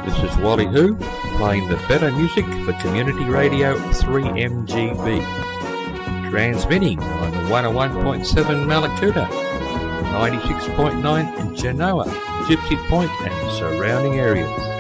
This is Wally Who, playing the better music for Community Radio 3MGB. Transmitting on 101.7 Mallacoota, 96.9 in Genoa, Gypsy Point and surrounding areas.